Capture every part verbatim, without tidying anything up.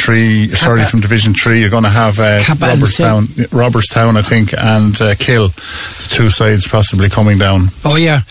Three. Kappa. Sorry, from Division Three, you're going to have uh, Robertstown, Robertstown, I think, and uh, Kill, the two sides possibly coming down. Oh yeah,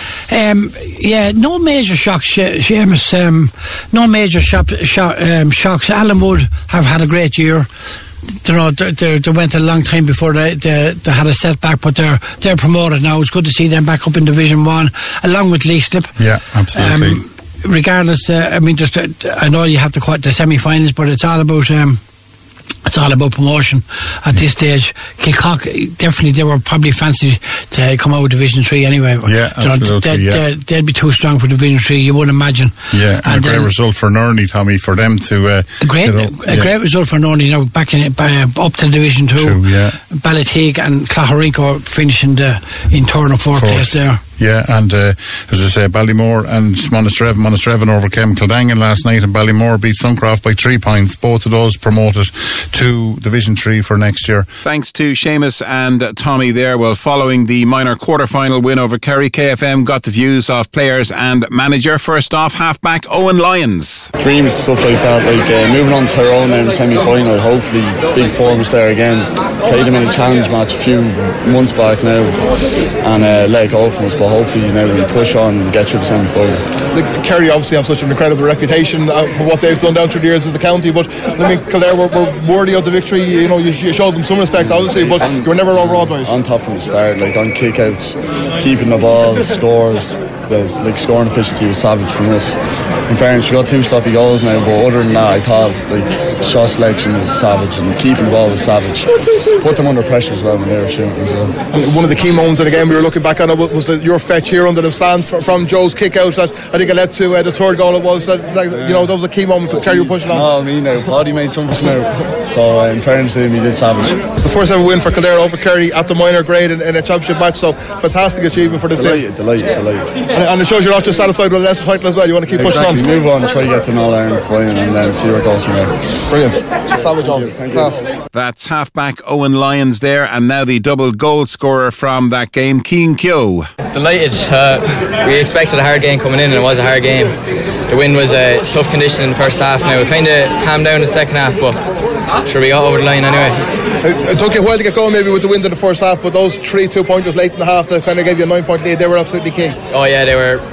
um, yeah. No major shocks, Seamus. Um, no major shop, shop, um, shocks. Alan Wood have had a great year. You know, they, they, they went a long time before they, they, they had a setback, but they're they're promoted now. It's good to see them back up in Division One, along with Leixlip. Yeah, absolutely. Um, regardless, uh, I mean, just uh, I know you have to quite the semi-finals, but it's all about. Um, It's all about promotion at this stage. Kilcock, definitely, they were probably fancy to come out with Division three anyway. Yeah, absolutely. They'd, yeah. they'd, they'd be too strong for Division three, you wouldn't imagine. Yeah, and, and a great um, result for Nurney, Tommy, for them to. Uh, a great, you know, a yeah. great result for Nurney. You know, back in uh, up to Division two. two yeah. Ballyteague and Clougharinco finishing the in third and fourth place there. Yeah, and uh, as I say, Ballymore and Monasterevin. Monasterevin overcame Kildangan last night, and Ballymore beat Suncroft by three points. Both of those promoted to Division three for next year. Thanks to Seamus and uh, Tommy there. Well, following the minor quarter-final win over Kerry, K F M got the views of players and manager. First off, half-back Owen Lyons. Dreams, stuff like that, like uh, moving on to Tyrone now in the semi-final, hopefully big forms there again. Played them in a challenge match a few months back now and uh, let go from us, but hopefully, you know, we push on and get through the semi-final. The Kerry obviously have such an incredible reputation uh, for what they've done down through the years as a county, but I mean, Kildare were, were worthy of the victory. You know, you, you showed them some respect, obviously, but you were never overawed by it. On top from the start, like on kick-outs, keeping the ball, scores, the like scoring efficiency was savage from us. In fairness, we got two sloppy goals now, but other than that, I thought like shot selection was savage and keeping the ball was savage. Put them under pressure as well when they were shooting as well. And one of the key moments of the game we were looking back on it was uh, your fetch here under the stand from, from Joe's kick out that I think it led to uh, the third goal. It was that, like, you know, that was a key moment because Kerry were pushing on. No, me now. Paddy made something now. So uh, in fairness to him, he did savage. It's the first ever win for Kildare over Kerry at the minor grade in, in a championship match. So fantastic achievement for this team. Delighted, delighted, delighted. And, and it shows you're not just satisfied with the lesser title as well. You want to keep exactly. pushing on. Move on and try to get to an All-Ireland final and then see where it goes from there. Brilliant. Savage job. Class. That's half-back Owen Lyons there, and now the double goal scorer from that game, Cian Keogh. Delighted. Uh, we expected a hard game coming in, and it was a hard game. The wind was a tough condition in the first half. Now it kind of calmed down in the second half, but sure we got over the line anyway. It, it took you a while to get going maybe with the wind in the first half, but those three two-pointers late in the half that kind of gave you a nine-point lead, they were absolutely key. Oh yeah, they were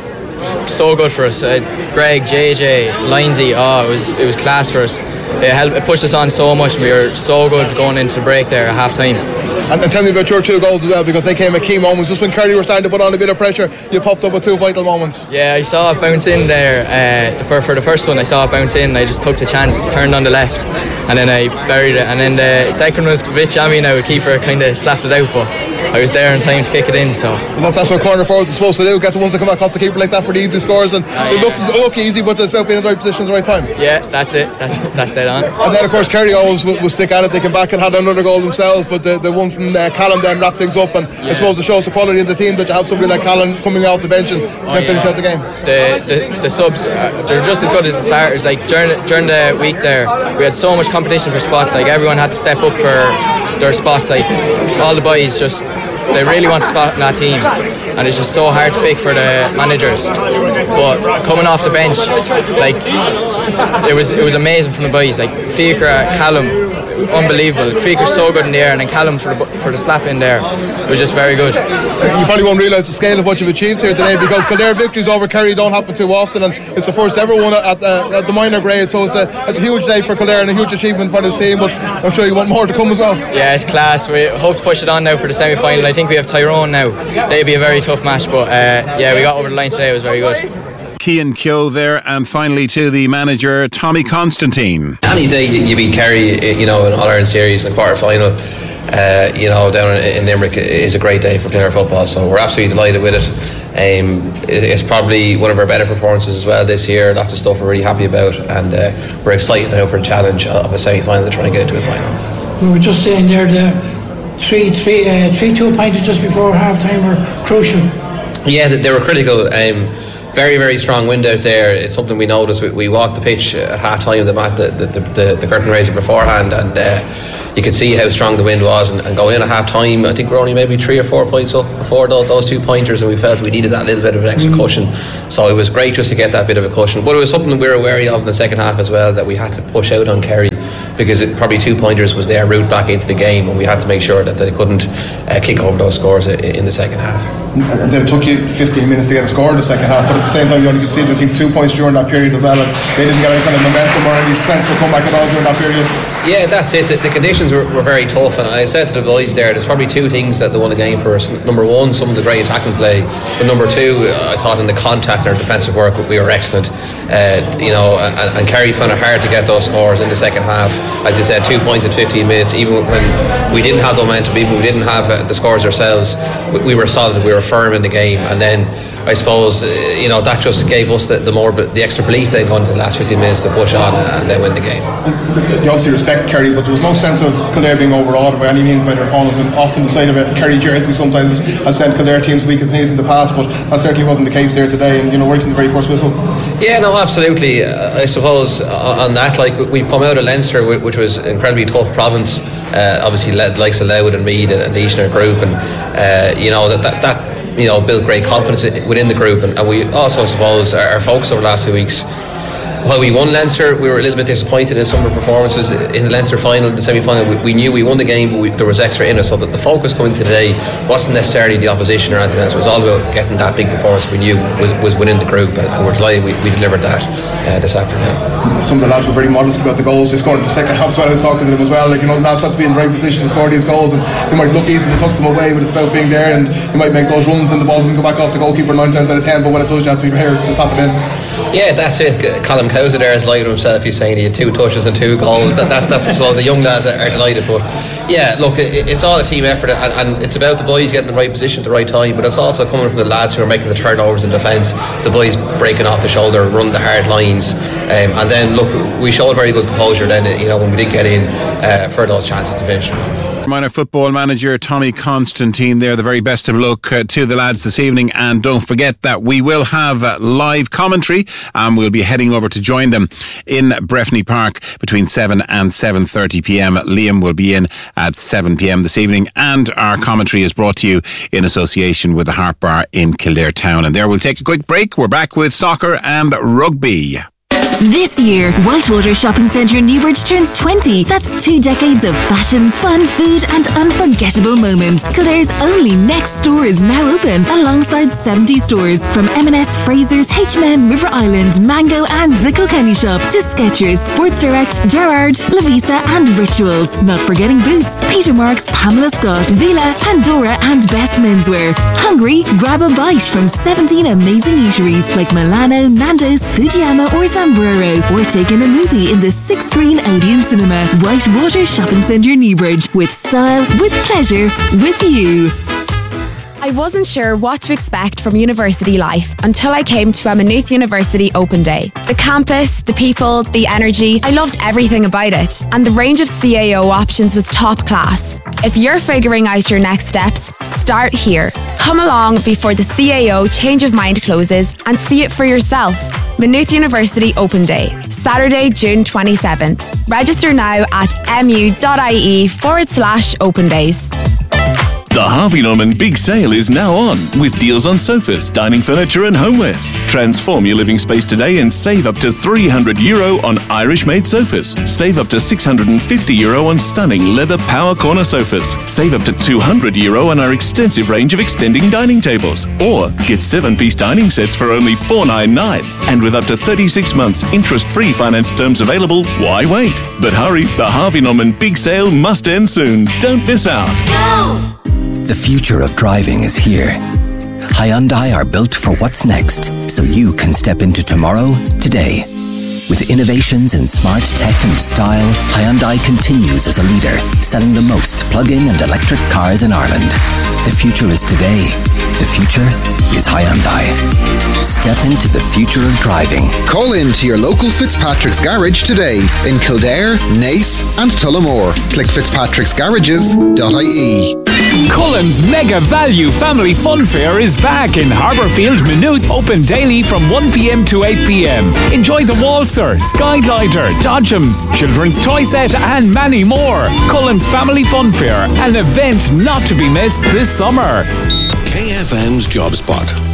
so good for us. Uh, Greg, J J, Lindsay, oh, it was it was class for us. It helped, it pushed us on so much, and we were so good going into the break there at half time. And, and tell me about your two goals as well, because they came at key moments. Just when Kerry were starting to put on a bit of pressure, you popped up with two vital moments. Yeah, I saw it bounce in there. Uh, the, for, for the first one, I saw it bounce in. I just took the chance, turned on the left, and then I buried it. And then the second one was a bit jammy now. The keeper kind of slapped it out, but I was there in time to kick it in. So well, that's what corner forwards are supposed to do, get the ones that come back off the keeper like that for the easy scores. And uh, they, yeah. look, they look easy, but it's about being in the right position at the right time. Yeah, that's it. That's that's dead on. And then of course Kerry always will, will stick at it. They came back and had another goal themselves, but the, the one from uh, Callum then wrapped things up. And yeah. I suppose it shows the quality of the team that you have somebody like Callum coming off the bench and oh, can yeah. finish out the game. The the, the subs, uh, they're just as good as the starters. Like during during the week there, we had so much competition for spots. Like everyone had to step up for their spots. Like all the boys just. They really want to spot in that team, and it's just so hard to pick for the managers. But coming off the bench, like it was, it was amazing from the boys. Like Fiacre, Callum, unbelievable. Fiacre's so good in the air, and then Callum for the for the slap in there. It was just very good. You probably won't realise the scale of what you've achieved here today, because Kildare victories over Kerry don't happen too often, and it's the first ever one at the, at the minor grade. So it's a it's a huge day for Kildare and a huge achievement for this team. But I'm sure you want more to come as well. Yeah, it's class. We hope to push it on now for the semi-final. I think we have Tyrone now. They'll be a very tough match, but uh, yeah, we got over the line today. It was very good. Cian Keogh there, and finally to the manager, Tommy Constantine. Any day you beat Kerry, you know, in All-Ireland series, in the quarter final, uh, you know, down in Limerick, is a great day for Kildare football. So we're absolutely delighted with it. Um, it's probably one of our better performances as well this year. Lots of stuff we're really happy about, and uh, we're excited now for the challenge of a semi-final to try and get into a final. We were just saying there the three, three, uh, three two pointers just before half time were crucial. Yeah, they were critical. Um, very, very strong wind out there. It's something we noticed. We, we walked the pitch at half time, the, the, the, the, the curtain raiser beforehand, and uh, you could see how strong the wind was. And, and going in at half time, I think we're only maybe three or four points up before those, those two pointers, and we felt we needed that little bit of an extra mm. cushion. So it was great just to get that bit of a cushion. But it was something we were wary of in the second half as well, that we had to push out on Kerry. because it, probably two pointers was their route back into the game, and we had to make sure that they couldn't uh, kick over those scores in, in the second half. And then it took you fifteen minutes to get a score in the second half, but at the same time you only conceded I think two points during that period as well, and they didn't get any kind of momentum or any sense of comeback at all during that period. Yeah, that's it. The, the conditions were, were very tough, and I said to the boys there, there's probably two things that they won the game for us. Number one, some of the great attacking play, but number two, I thought in the contact and our defensive work we were excellent. Uh, you know, and, and Kerry found it hard to get those scores in the second half. As I said, two points in fifteen minutes. Even when we didn't have the momentum, even when we didn't have uh, the scores ourselves, we, we were solid. We were firm in the game, and then I suppose uh, you know that just gave us the, the more the extra belief then going into the last fifteen minutes to push on and then win the game. And you obviously respect Kerry, but there was no sense of Kildare being overawed by any means by their opponents, and often the sight of a Kerry jersey sometimes has sent Kildare teams weak at things in the past, but that certainly wasn't the case here today, and you know right from the very first whistle. Yeah, no, absolutely. Uh, I suppose on that, like we've come out of Leinster, which was an incredibly tough province. Uh, obviously, led likes of Louth and Meath and Laois in our group, and uh, you know that that. that you know, build great confidence within the group, and, and we also, I suppose, our, our focus over the last few weeks, while we won Leinster, we were a little bit disappointed in some of our performances in the Leinster final, the semi-final. We, we knew we won the game, but we, there was extra in us, so that the focus coming to today wasn't necessarily the opposition or anything else. It was all about getting that big performance we knew was, was within the group, and, and we're delighted we, we delivered that uh, this afternoon. Some of the lads were very modest about the goals they scored in the second half, so I was talking to them as well. Like, you know, lads have to be in the right position to score these goals, and they might look easy to tuck them away, but it's about being there, and you might make those runs and the ball doesn't go back off the goalkeeper nine times out of ten, but when it does, you have to be here to tap it in. Yeah, that's it. Colin Cowser there is delighted with himself. He's saying he had two touches and two goals. That, that, that's as well. The young lads are, are delighted. But yeah, look, it, it's all a team effort, and, and it's about the boys getting in the right position at the right time. But it's also coming from the lads who are making the turnovers in defence. The boys breaking off the shoulder, run the hard lines, um, and then look, we showed very good composure. Then you know when we did get in uh, for those chances to finish. Minor football manager Tommy Constantine there. The very best of luck uh, to the lads this evening, and don't forget that we will have uh, live commentary, and we'll be heading over to join them in Breffni Park between seven and seven thirty p m. Liam will be in at seven p m this evening, and our commentary is brought to you in association with the Harp Bar in Kildare Town. And there we'll take a quick break. We're back with soccer and rugby. This year, Whitewater Shopping Centre Newbridge turns twenty. That's two decades of fashion, fun, food and unforgettable moments. Kildare's only next store is now open, alongside seventy stores from M and S, Fraser's, H and M, River Island, Mango and the Kilkenny Shop to Skechers, Sports Direct, Gerrard, Lavisa and Rituals. Not forgetting Boots, Peter Marks, Pamela Scott, Vila, Pandora and Best Menswear. Hungry? Grab a bite from seventeen amazing eateries like Milano, Nando's, Fujiyama or Zambro. Or take in a movie in the six-screen Odeon Cinema. Whitewater Shopping Centre Newbridge. With style, with pleasure, with you. I wasn't sure what to expect from university life until I came to a Maynooth University Open Day. The campus, the people, the energy, I loved everything about it, and the range of C A O options was top class. If you're figuring out your next steps, start here. Come along before the C A O change of mind closes and see it for yourself. Maynooth University Open Day, Saturday, June twenty-seventh. Register now at mu.ie forward slash open days. The Harvey Norman Big Sale is now on, with deals on sofas, dining furniture and homewares. Transform your living space today and save up to three hundred euro on Irish-made sofas. Save up to six hundred fifty euro on stunning leather power corner sofas. Save up to two hundred euro on our extensive range of extending dining tables. Or get seven-piece dining sets for only four ninety-nine. And with up to thirty-six months interest-free finance terms available, why wait? But hurry, the Harvey Norman Big Sale must end soon. Don't miss out. Go! The future of driving is here. Hyundai are built for what's next, so you can step into tomorrow, today. With innovations in smart tech and style, Hyundai continues as a leader, selling the most plug-in and electric cars in Ireland. The future is today. The future is Hyundai. Step into the future of driving. Call in to your local Fitzpatrick's Garage today in Kildare, Naas and Tullamore. Click fitzpatricks garages dot I E. Cullen's Mega Value Family Fun Fair is back in Harbourfield, Maynooth, open daily from one p m to eight p m. Enjoy the Walser, Skyglider, Dodgems, Children's Toy Set and many more. Cullen's Family Fun Fair, an event not to be missed this summer. K F M's Job Spot.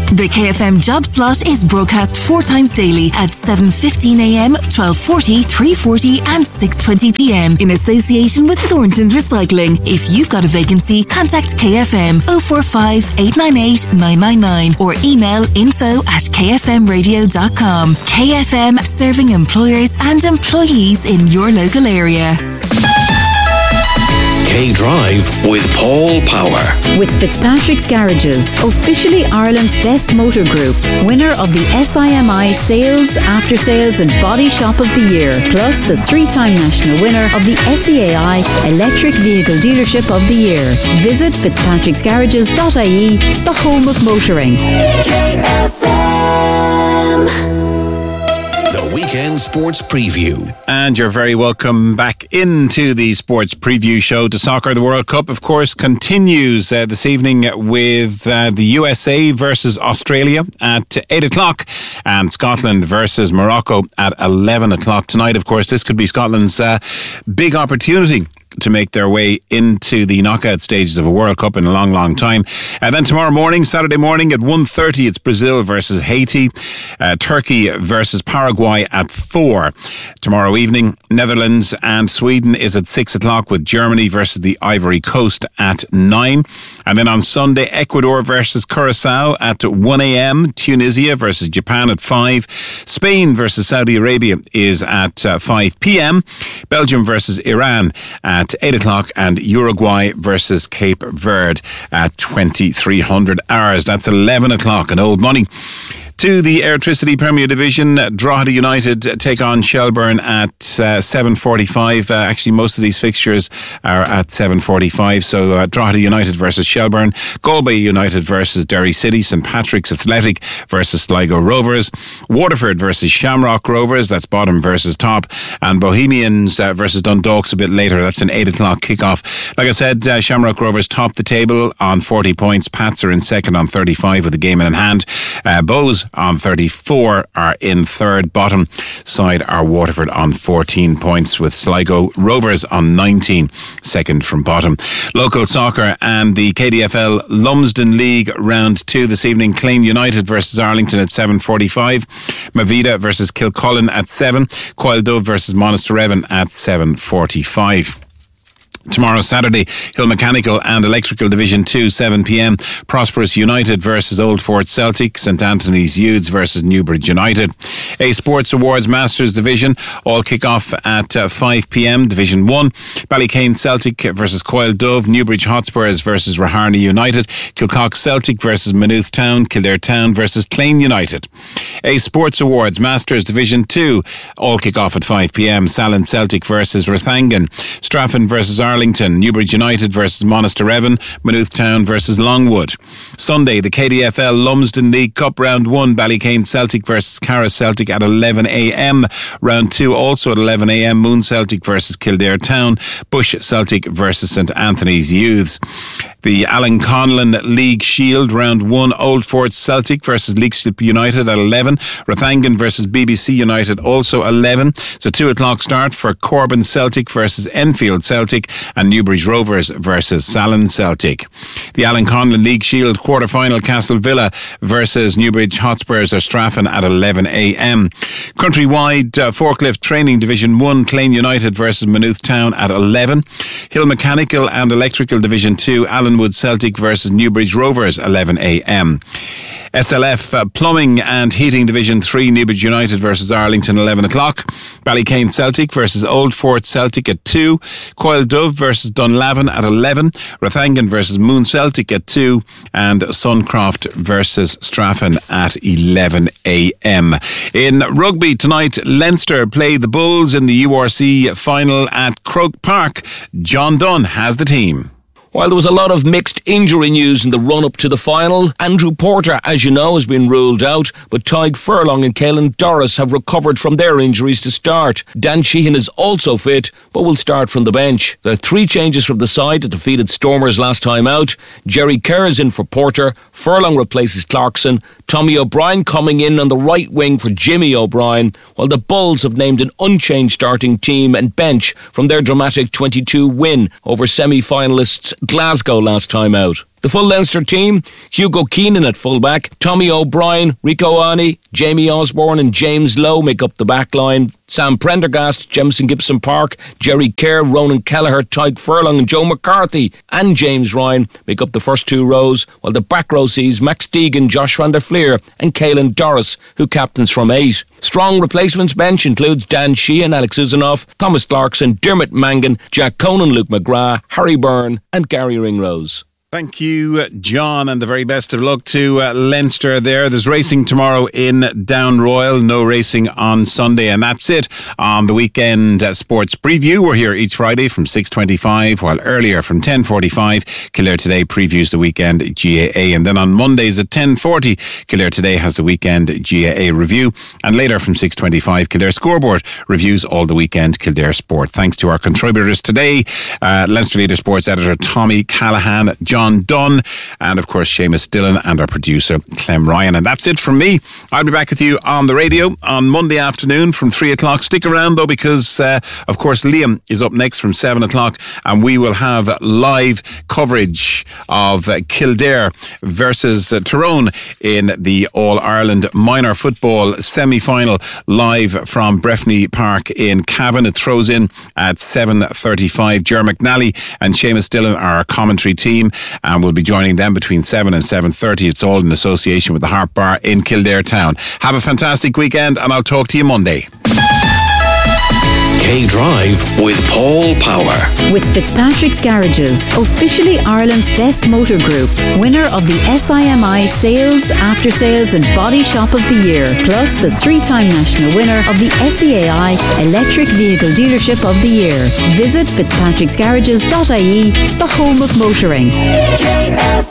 The K F M job slot is broadcast four times daily at seven fifteen a m, twelve forty, three forty and six twenty p m in association with Thornton's Recycling. If you've got a vacancy, contact K F M oh four five, eight nine eight, nine nine nine or email info at k f m radio dot com. K F M, serving employers and employees in your local area. K-Drive with Paul Power. With Fitzpatrick's Garages, officially Ireland's best motor group, winner of the S I M I Sales, After Sales and Body Shop of the Year, plus the three-time national winner of the S E A I Electric Vehicle Dealership of the Year. Visit fitzpatricks garages dot I E, the home of motoring. K F M. The Weekend Sports Preview. And you're very welcome back into the Sports Preview show to soccer. The World Cup, of course, continues uh, this evening with uh, the U S A versus Australia at eight o'clock and Scotland versus Morocco at eleven o'clock tonight. Of course, this could be Scotland's uh, big opportunity to make their way into the knockout stages of a World Cup in a long, long time. And then tomorrow morning, Saturday morning at one thirty, it's Brazil versus Haiti, uh, Turkey versus Paraguay at four. Tomorrow evening, Netherlands and Sweden is at six o'clock with Germany versus the Ivory Coast at nine. And then on Sunday, Ecuador versus Curacao at one a m, Tunisia versus Japan at five, Spain versus Saudi Arabia is at uh, five p m, Belgium versus Iran at eight o'clock and Uruguay versus Cape Verde at twenty-three hundred hours. That's eleven o'clock and old money. To the Electricity Premier Division, Drogheda United take on Shelbourne at uh, seven forty-five. Uh, actually, most of these fixtures are at seven forty-five. So uh, Drogheda United versus Shelbourne, Galway United versus Derry City, St Patrick's Athletic versus Sligo Rovers, Waterford versus Shamrock Rovers, that's bottom versus top, and Bohemians uh, versus Dundalk's a bit later. That's an eight o'clock kickoff. Like I said, uh, Shamrock Rovers top the table on forty points. Pats are in second on thirty-five with the game in hand. Uh, Bows on thirty-four are in third. Bottom side are Waterford on fourteen points with Sligo Rovers on nineteen, second from bottom. Local soccer and the K D F L Lumsden League round two this evening. Clane United versus Arlington at seven forty-five, Mavida versus Kilcullen at seven, Coildove versus Monasterevin at seven forty-five. Tomorrow, Saturday, Hill Mechanical and Electrical Division two, seven p m. Prosperous United versus Old Fort Celtic. St Anthony's Youths versus Newbridge United. A Sports Awards Masters Division all kick off at uh, five p m. Division one, Ballykane Celtic versus Coildove. Newbridge Hotspurs versus Raharney United. Kilcock Celtic versus Maynooth Town. Kildare Town versus Clane United. A Sports Awards Masters Division two all kick off at five p m. Salin Celtic versus Rathangan. Straffan versus Ireland. Arlington, Newbridge United versus Monasterevin, Maynooth Town versus Longwood. Sunday, the K D F L Lumsden League Cup Round one, Ballykane Celtic versus Carra Celtic at eleven a m. Round two also at eleven a m, Moon Celtic versus Kildare Town, Bush Celtic versus St Anthony's Youths. The Alan Conlon League Shield Round one, Old Fort Celtic versus Leixlip United at eleven, Rathangan versus B B C United also eleven. It's a two o'clock start for Corbin Celtic versus Enfield Celtic and Newbridge Rovers versus Salin Celtic. The Alan Conlon League Shield quarter-final, Castle Villa versus Newbridge Hotspurs or Straffan at eleven a m. Countrywide uh, Forklift Training Division one, Clane United versus Maynooth Town at eleven. Hill Mechanical and Electrical Division two, Allenwood Celtic versus Newbridge Rovers, eleven a m. S L F uh, Plumbing and Heating Division three, Newbridge United versus Arlington, eleven o'clock. Ballykane Celtic versus Old Fort Celtic at two. Coildove versus Dunlavin at eleven. Rathangan versus Moon Celtic at two. And Suncroft versus Straffan at eleven a m. In rugby tonight, Leinster play the Bulls in the U R C final at Croke Park. John Dunn has the team. While there was a lot of mixed injury news in the run-up to the final, Andrew Porter, as you know, has been ruled out, but Tyg Furlong and Caelan Doris have recovered from their injuries to start. Dan Sheehan is also fit, but will start from the bench. There are three changes from the side that defeated Stormers last time out. Jerry Kerr is in for Porter, Furlong replaces Clarkson, Tommy O'Brien coming in on the right wing for Jimmy O'Brien, while the Bulls have named an unchanged starting team and bench from their dramatic twenty-two win over semi-finalists Glasgow last time out. The full Leinster team: Hugo Keenan at fullback, Tommy O'Brien, Rico Ani, Jamie Osborne and James Lowe make up the back line. Sam Prendergast, Jemison Gibson Park, Jerry Kerr, Ronan Kelleher, Tyke Furlong and Joe McCarthy and James Ryan make up the first two rows, while the back row sees Max Deegan, Josh van der Fleer and Caelan Doris, who captains from eight. Strong replacements bench includes Dan Sheehan, Alex Uzanoff, Thomas Clarkson, Dermot Mangan, Jack Conan, Luke McGrath, Harry Byrne and Gary Ringrose. Thank you, John, and the very best of luck to uh, Leinster there. There's racing tomorrow in Down Royal, no racing on Sunday, and that's it on the weekend uh, sports preview. We're here each Friday from six twenty-five, while earlier from ten forty-five, Kildare Today previews the weekend G A A, and then on Mondays at ten forty, Kildare Today has the weekend G A A review, and later from six twenty-five, Kildare Scoreboard reviews all the weekend Kildare sport. Thanks to our contributors today, uh, Leinster Leader Sports Editor Tommy Callahan, John John Dunn, and of course Seamus Dillon, and our producer Clem Ryan. And that's it from me. I'll be back with you on the radio on Monday afternoon from three o'clock. Stick around though, because uh, of course Liam is up next from seven o'clock, and we will have live coverage of uh, Kildare versus uh, Tyrone in the All-Ireland Minor Football semi-final, live from Breffni Park in Cavan. It throws in at seven thirty-five. Ger McNally and Seamus Dillon are our commentary team, and we'll be joining them between seven and seven thirty. It's all in association with the Harp Bar in Kildare Town. Have a fantastic weekend, and I'll talk to you Monday. K-Drive with Paul Power. With Fitzpatrick's Garages, officially Ireland's best motor group, winner of the S I M I Sales, After Sales and Body Shop of the Year, plus the three-time national winner of the S E A I Electric Vehicle Dealership of the Year. Visit fitzpatricks garages dot I E, the home of motoring. K F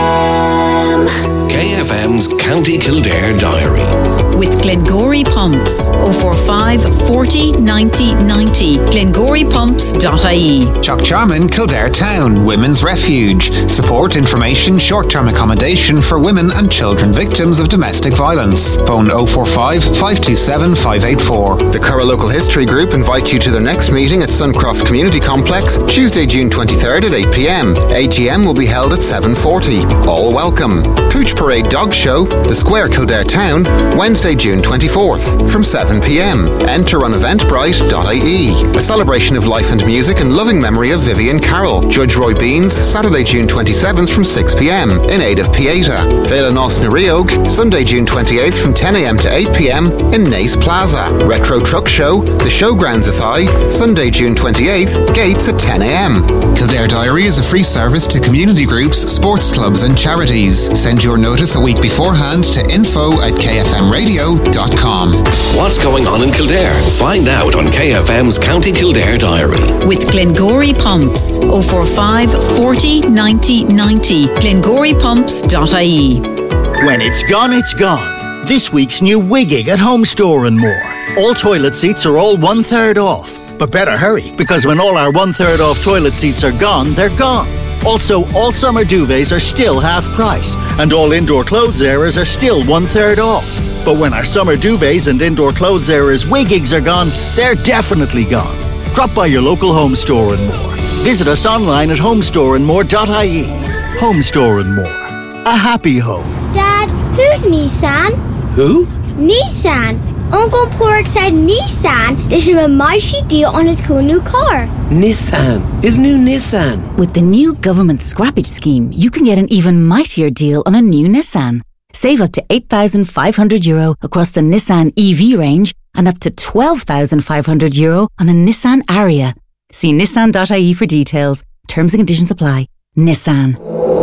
M. K F M's County Kildare Diary. With Glengory Pumps, oh four five, forty, ninety, ninety, glengory pumps dot I E. Chuck Charman, Kildare Town, Women's Refuge. Support, information, short-term accommodation for women and children victims of domestic violence. Phone oh four five, five two seven, five eight four. The Curra Local History Group invite you to their next meeting at Suncroft Community Complex, Tuesday, June twenty-third at eight p.m. A G M will be held at seven forty. All welcome. Pooch Parade Dog Show, The Square, Kildare Town, Wednesday, June twenty-fourth from seven p.m. Enter on eventbrite dot I E. A celebration of life and music and loving memory of Vivian Carroll. Judge Roy Beans, Saturday, June twenty-seventh from six p.m. in aid of Pieta. Vela Nos na Riog, Sunday, June twenty-eighth from ten a.m. to eight p.m. in Nace Plaza. Retro Truck Show, The Showgrounds Athai, Sunday, June twenty-eighth, gates at ten a.m. Kildare Diary is a free service to community groups, sports clubs and charities. Send your notice a week beforehand to info at k f m radio dot com. What's going on in Kildare? Find out on K F M's County Kildare Diary. With Glengory Pumps, oh four five, forty, ninety, ninety, glengory pumps dot I E. When it's gone, it's gone. This week's new Wigging at Home Store and more. All toilet seats are all one third off. But better hurry, because when all our one third off toilet seats are gone, they're gone. Also, all summer duvets are still half price, and all indoor clothes areas are still one third off. But when our summer duvets and indoor clothes areas Wiggings are gone, they're definitely gone. Drop by your local Home Store and More. Visit us online at home store and more dot I E. Home Store and More. A happy home. Dad, who's Nissan? Who? Nissan. Uncle Pork said Nissan. There's a mighty deal on his cool new car. Nissan. Is new Nissan. With the new government scrappage scheme, you can get an even mightier deal on a new Nissan. Save up to eight thousand five hundred euro across the Nissan E V range and up to twelve thousand five hundred euro on a Nissan Ariya. See nissan dot I E for details. Terms and conditions apply. Nissan.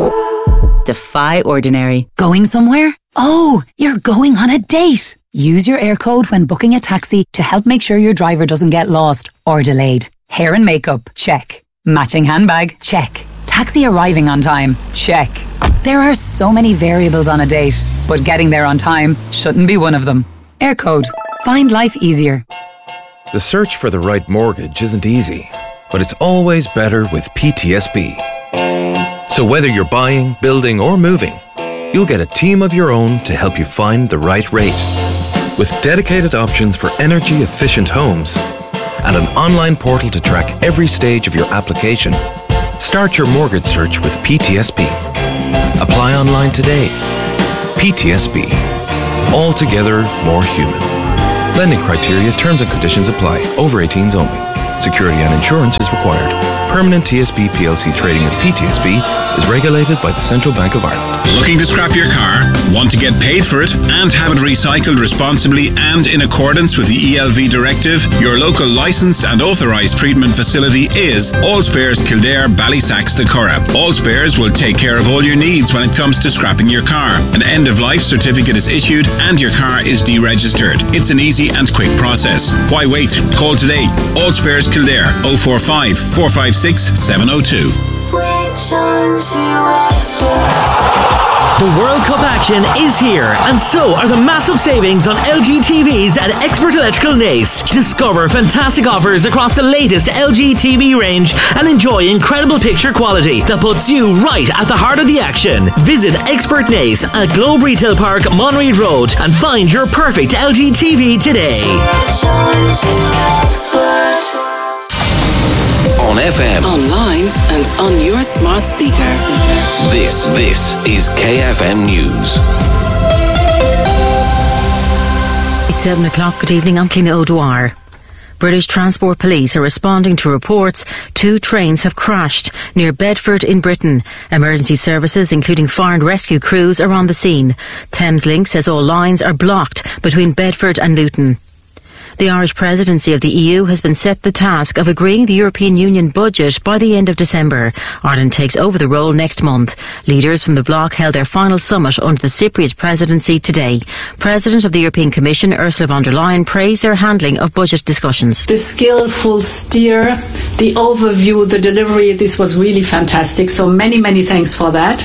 Defy ordinary. Going somewhere? Oh, you're going on a date. Use your air code when booking a taxi to help make sure your driver doesn't get lost or delayed. Hair and makeup? Check. Matching handbag? Check. Taxi arriving on time? Check. There are so many variables on a date, but getting there on time shouldn't be one of them. Air code. Find life easier. The search for the right mortgage isn't easy, but it's always better with P T S B. So whether you're buying, building or moving, you'll get a team of your own to help you find the right rate. With dedicated options for energy-efficient homes and an online portal to track every stage of your application, start your mortgage search with P T S B. Apply online today. P T S B. Altogether more human. Lending criteria, terms and conditions apply. Over eighteens only. Security and insurance is required. Permanent T S B P L C trading as P T S B is regulated by the Central Bank of Ireland. Looking to scrap your car? Want to get paid for it and have it recycled responsibly and in accordance with the E L V directive? Your local licensed and authorised treatment facility is Allspares Kildare Ballysacks the Curragh. Allspares will take care of all your needs when it comes to scrapping your car. An end-of-life certificate is issued and your car is deregistered. It's an easy and quick process. Why wait? Call today. Allspares Kildare oh four five, four five six, seven oh two. Switch on to Expert. The World Cup action is here, and so are the massive savings on L G T Vs at Expert Electrical Naas. Discover fantastic offers across the latest L G T V range and enjoy incredible picture quality that puts you right at the heart of the action. Visit Expert Naas at Globe Retail Park, Monreid Road, and find your perfect L G T V today. On F M, online and on your smart speaker. This, this is K F M News. It's seven o'clock. Good evening. I'm Cliona O'Dwyer. British Transport Police are responding to reports two trains have crashed near Bedford in Britain. Emergency services, including fire and rescue crews, are on the scene. Thameslink says all lines are blocked between Bedford and Luton. The Irish presidency of the E U has been set the task of agreeing the European Union budget by the end of December. Ireland takes over the role next month. Leaders from the bloc held their final summit under the Cypriot presidency today. President of the European Commission, Ursula von der Leyen, praised their handling of budget discussions. The skillful steer, the overview, the delivery, this was really fantastic. So many, many thanks for that.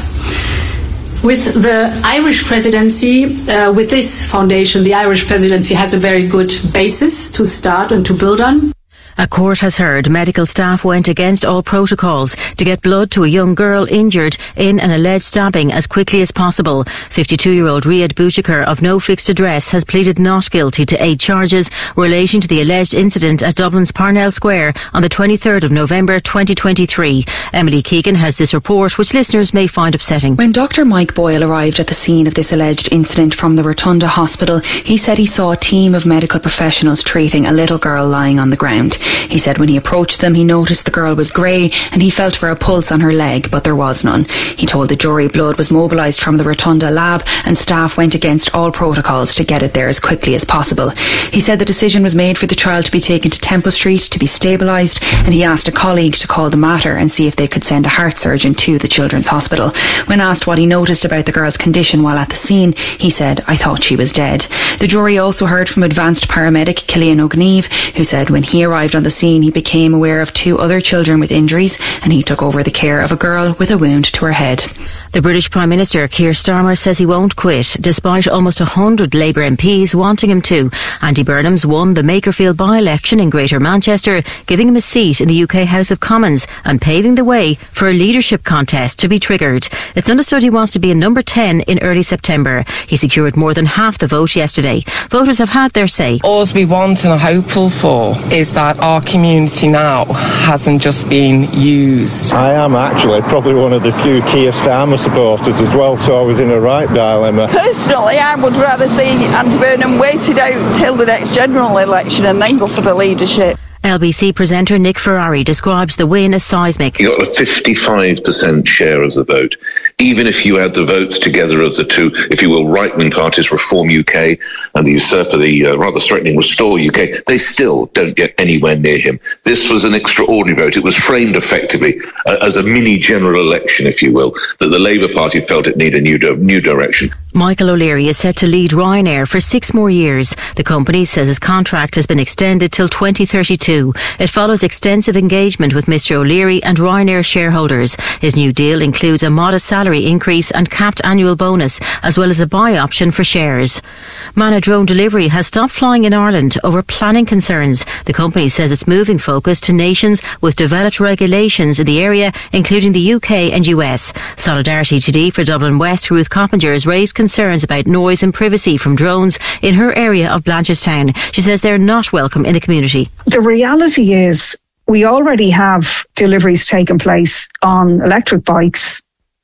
With the Irish presidency, uh, with this foundation, the Irish presidency has a very good basis to start and to build on. A court has heard medical staff went against all protocols to get blood to a young girl injured in an alleged stabbing as quickly as possible. fifty-two-year-old Riyad Bouchakar of no fixed address has pleaded not guilty to eight charges relating to the alleged incident at Dublin's Parnell Square on the twenty-third of November twenty twenty-three. Emily Keegan has this report, which listeners may find upsetting. When Doctor Mike Boyle arrived at the scene of this alleged incident from the Rotunda Hospital, he said he saw a team of medical professionals treating a little girl lying on the ground. He said when he approached them, he noticed the girl was grey and he felt for a pulse on her leg, but there was none. He told the jury blood was mobilised from the Rotunda lab and staff went against all protocols to get it there as quickly as possible. He said the decision was made for the child to be taken to Temple Street to be stabilised, and he asked a colleague to call the mater and see if they could send a heart surgeon to the Children's Hospital. When asked what he noticed about the girl's condition while at the scene, he said, "I thought she was dead." The jury also heard from advanced paramedic Cillian O'Gneve, who said when he arrived on the scene he became aware of two other children with injuries and he took over the care of a girl with a wound to her head. The British Prime Minister Keir Starmer says he won't quit, despite almost one hundred Labour M Ps wanting him to. Andy Burnham's won the Makerfield by-election in Greater Manchester, giving him a seat in the U K House of Commons and paving the way for a leadership contest to be triggered. It's understood he wants to be a number ten in early September. He secured more than half the vote yesterday. Voters have had their say. All we want and are hopeful for is that our community now hasn't just been used. I am actually probably one of the few Keir Starmer supporters as well, so I was in a right dilemma. Personally, I would rather see Andy Burnham waited out till the next general election and then go for the leadership. L B C presenter Nick Ferrari describes the win as seismic. He got a fifty-five percent share of the vote. Even if you add the votes together of the two, if you will, right-wing parties, Reform U K and the usurper, the uh, rather threatening Restore U K, they still don't get anywhere near him. This was an extraordinary vote. It was framed effectively uh, as a mini general election, if you will, that the Labour Party felt it needed a new, di- new direction. Michael O'Leary is set to lead Ryanair for six more years. The company says his contract has been extended till twenty thirty-two. It follows extensive engagement with Mister O'Leary and Ryanair shareholders. His new deal includes a modest salary increase and capped annual bonus, as well as a buy option for shares. Mana Drone Delivery has stopped flying in Ireland over planning concerns. The company says it's moving focus to nations with developed regulations in the area, including the U K and U S. Solidarity Today for Dublin West, Ruth Coppinger, has raised concerns about noise and privacy from drones in her area of Blanchardstown. She says they're not welcome in the community. The reality is we already have deliveries taking place on electric bikes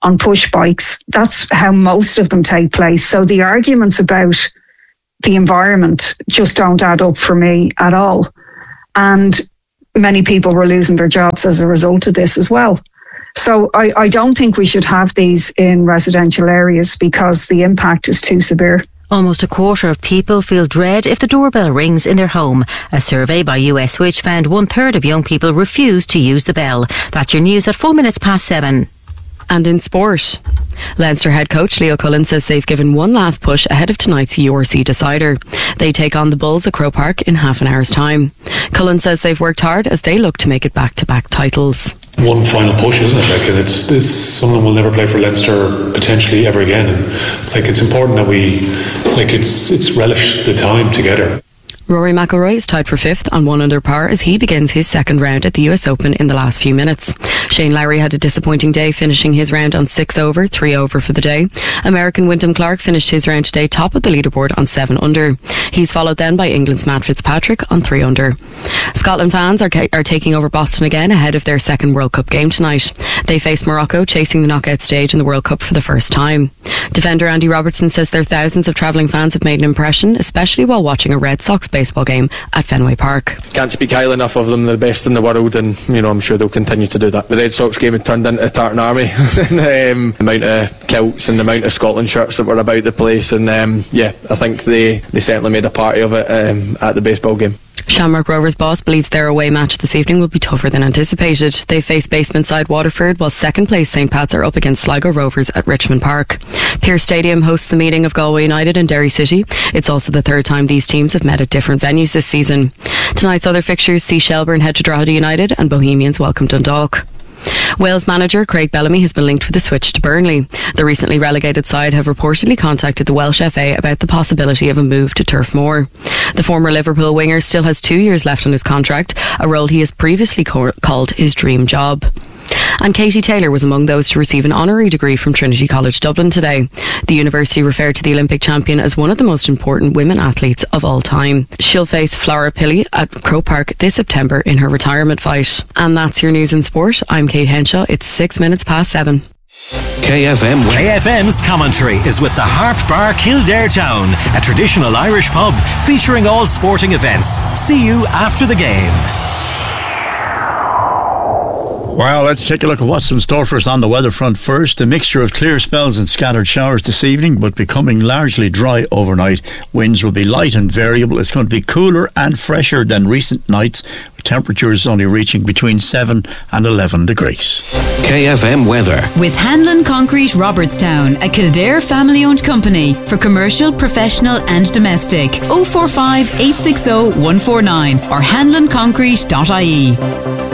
on push bikes. That's how most of them take place. So the arguments about the environment just don't add up for me at all. And many people were losing their jobs as a result of this as well. So I, I don't think we should have these in residential areas because the impact is too severe. Almost a quarter of people feel dread if the doorbell rings in their home. A survey by U S Switch found one third of young people refuse to use the bell. That's your news at four minutes past seven. And in sport, Leinster head coach Leo Cullen says they've given one last push ahead of tonight's U R C decider. They take on the Bulls at Croke Park in half an hour's time. Cullen says they've worked hard as they look to make it back-to-back titles. One final push, isn't it? Like, and it's this. Someone will never play for Leinster potentially ever again. And I think it's important that we, like, it's it's relish the time together. Rory McIlroy is tied for fifth on one under par as he begins his second round at the U S Open in the last few minutes. Shane Lowry had a disappointing day, finishing his round on six over, three over for the day. American Wyndham Clark finished his round today top of the leaderboard on seven under. He's followed then by England's Matt Fitzpatrick on three under. Scotland fans are, ca- are taking over Boston again ahead of their second World Cup game tonight. They face Morocco, chasing the knockout stage in the World Cup for the first time. Defender Andy Robertson says their thousands of travelling fans have made an impression, especially while watching a Red Sox baseball game at Fenway Park. Can't speak highly enough of them. They're the best in the world, and you know I'm sure they'll continue to do that. The Red Sox game had turned into a tartan army. um, the amount of kilts and the amount of Scotland shirts that were about the place, and um, yeah, I think they, they certainly made a party of it um, at the baseball game. Shamrock Rovers boss believes their away match this evening will be tougher than anticipated. They face basement side Waterford, while second place St Pat's are up against Sligo Rovers at Richmond Park. Pearse Stadium hosts the meeting of Galway United and Derry City. It's also the third time these teams have met at different venues this season. Tonight's other fixtures see Shelbourne head to Drogheda United and Bohemians welcome Dundalk. Wales manager Craig Bellamy has been linked with a switch to Burnley. The recently relegated side have reportedly contacted the Welsh F A about the possibility of a move to Turf Moor. The former Liverpool winger still has two years left on his contract, a role he has previously co- called his dream job. And Katie Taylor was among those to receive an honorary degree from Trinity College Dublin today. The university referred to the Olympic champion as one of the most important women athletes of all time. She'll face Flora Pilley at Croke Park this September in her retirement fight. And that's your news in sport. I'm Kate Henshaw. It's six minutes past seven. K F M. K F M's commentary is with the Harp Bar Kildare Town, a traditional Irish pub featuring all sporting events. See you after the game. Well, let's take a look at what's in store for us on the weather front first. A mixture of clear spells and scattered showers this evening, but becoming largely dry overnight. Winds will be light and variable. It's going to be cooler and fresher than recent nights, with temperatures only reaching between seven and eleven degrees. K F M weather. With Hanlon Concrete Robertstown, a Kildare family-owned company for commercial, professional and domestic. oh four five, eight six oh, one four nine or hanlon concrete dot I E.